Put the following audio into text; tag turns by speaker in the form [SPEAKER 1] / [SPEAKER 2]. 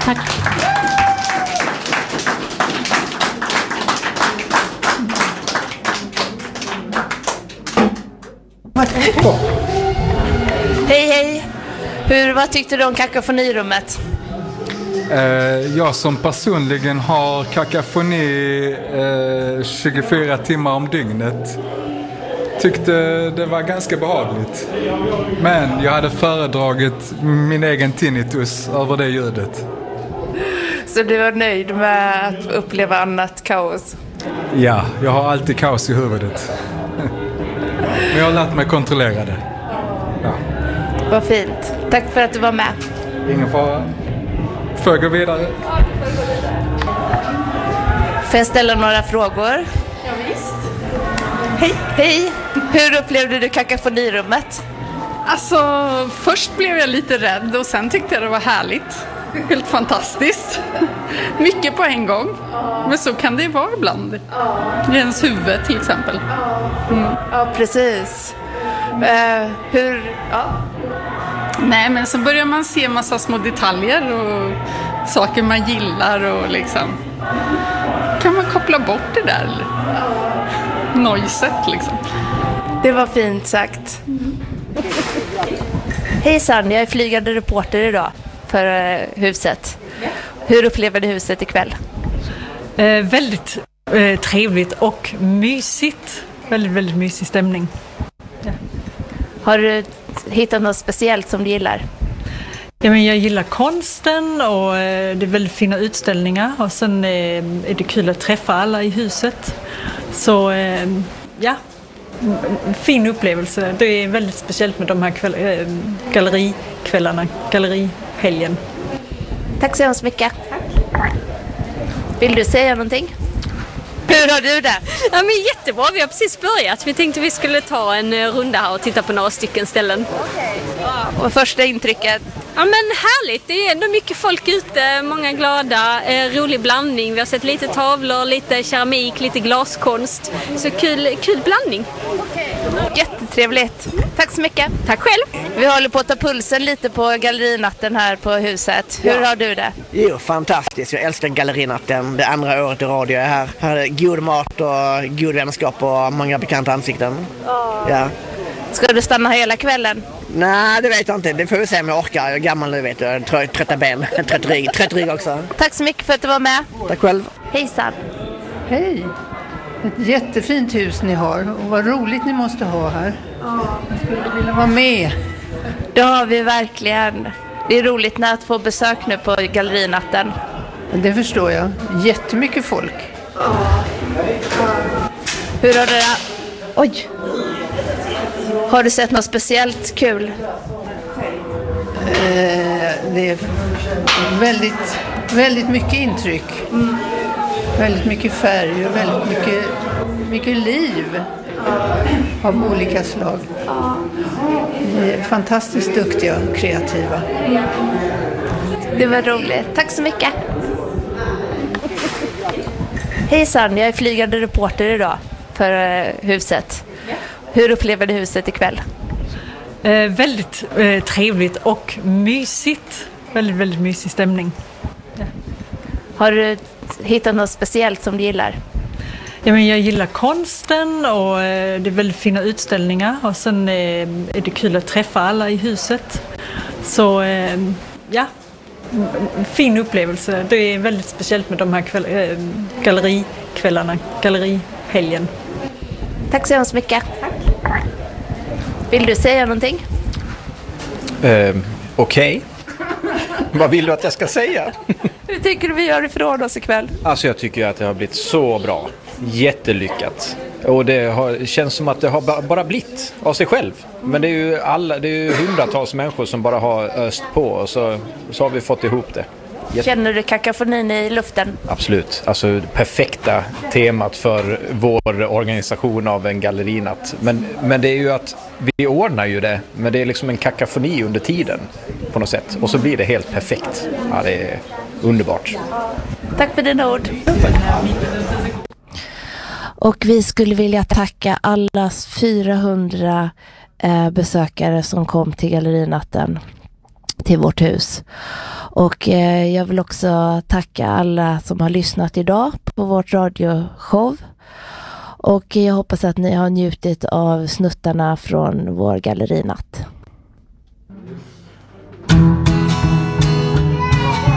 [SPEAKER 1] Tack.
[SPEAKER 2] Hej. Vad tyckte du om kakofonirummet?
[SPEAKER 3] Jag som personligen har kakafoni 24 timmar om dygnet tyckte det var ganska behagligt. Men jag hade föredragit min egen tinnitus över det ljudet.
[SPEAKER 2] Så du var nöjd med att uppleva annat kaos?
[SPEAKER 3] Ja, jag har alltid kaos i huvudet. Men jag har lärt mig kontrollera det. Ja.
[SPEAKER 2] Vad fint. Tack för att du var med.
[SPEAKER 3] Ingen fara. Får jag gå vidare?
[SPEAKER 2] Får jag ställa några frågor?
[SPEAKER 1] Ja, visst.
[SPEAKER 2] Hej. Hur upplevde du kakofonirummet?
[SPEAKER 1] Alltså, först blev jag lite rädd och sen tyckte jag det var härligt. Helt fantastiskt. Mycket på en gång. Men så kan det ju vara ibland. I ens huvud till exempel.
[SPEAKER 2] Ja, precis.
[SPEAKER 1] Nej, men så börjar man se massa små detaljer och saker man gillar och liksom kan man koppla bort det där noiset liksom.
[SPEAKER 2] Det var fint sagt. Hejsan, jag är flygande reporter idag för huset. Hur upplever du huset ikväll?
[SPEAKER 4] Väldigt trevligt och mysigt. Väldigt mysig stämning. Ja.
[SPEAKER 2] Har du hittat något speciellt som du gillar?
[SPEAKER 4] Ja, men jag gillar konsten och det är väldigt fina utställningar. Och sen är det kul att träffa alla i huset. Så ja, fin upplevelse. Det är väldigt speciellt med de här gallerikvällarna, gallerihelgen.
[SPEAKER 2] Tack så hemskt mycket. Vill du säga någonting? Hur har du det?
[SPEAKER 5] Ja, men jättebra, vi har precis börjat. Vi tänkte vi skulle ta en runda här och titta på några stycken ställen.
[SPEAKER 2] Okej. Och första intrycket?
[SPEAKER 5] Ja, men härligt, det är ändå mycket folk ute, många glada, rolig blandning. Vi har sett lite tavlor, lite keramik, lite glaskonst. Så kul blandning.
[SPEAKER 2] Jättetrevligt. Tack så mycket.
[SPEAKER 5] Tack själv.
[SPEAKER 2] Vi håller på att ta pulsen lite på gallerinatten här på huset. Hur har du det?
[SPEAKER 6] Jo, fantastiskt. Jag älskar gallerinatten. Det andra året i radio är här. Här är god mat och god vänskap och många bekanta ansikten. Ja.
[SPEAKER 2] Ska du stanna hela kvällen?
[SPEAKER 6] Nej, det vet jag inte. Det får vi se om jag orkar. Jag är gammal nu, vet du. Trötta ben. Trött rygg också.
[SPEAKER 2] Tack så mycket för att du var med.
[SPEAKER 6] Tack själv.
[SPEAKER 2] Hejsan.
[SPEAKER 7] Hej! Ett jättefint hus ni har och vad roligt ni måste ha här. Jag skulle vilja vara med.
[SPEAKER 2] Det har vi verkligen. Det är roligt när att få besök nu på gallerinatten.
[SPEAKER 7] Det förstår jag. Jättemycket folk.
[SPEAKER 2] Hur har du det? Oj! Har du sett något speciellt kul?
[SPEAKER 7] Det är väldigt mycket intryck. Väldigt mycket färg och väldigt mycket liv av olika slag. Ni är fantastiskt duktiga och kreativa.
[SPEAKER 2] Det var roligt. Tack så mycket. Hejsan, jag är flygande reporter idag för huset. Hur upplever du huset ikväll?
[SPEAKER 4] Väldigt trevligt och mysigt. Väldigt mysig stämning. Ja.
[SPEAKER 2] Har du hittat något speciellt som du gillar?
[SPEAKER 4] Ja, men jag gillar konsten och det är väldigt fina utställningar. Och sen är det kul att träffa alla i huset. Så ja, fin upplevelse. Det är väldigt speciellt med de här gallerikvällarna, gallerihelgen.
[SPEAKER 2] Tack så hemskt mycket. Vill du säga någonting?
[SPEAKER 8] Okej. Vad vill du att jag ska säga?
[SPEAKER 2] Hur tycker du vi gör ifrån oss ikväll?
[SPEAKER 8] Alltså jag tycker att det har blivit så bra. Jättelyckat. Och det känns som att det har bara blivit av sig själv. Men det är ju hundratals människor som bara har öst på och så har vi fått ihop det.
[SPEAKER 2] Känner du kakofonin i luften?
[SPEAKER 8] Absolut. Alltså perfekta temat för vår organisation av en gallerinatt. Men det är ju att vi ordnar ju det, men det är liksom en kakafoni under tiden på något sätt. Och så blir det helt perfekt. Ja, det är underbart.
[SPEAKER 2] Tack för dina ord. Och vi skulle vilja tacka alla 400 besökare som kom till gallerinatten till vårt hus. Och jag vill också tacka alla som har lyssnat idag på vårt radioshow. Och jag hoppas att ni har njutit av snuttarna från vår gallerinatt.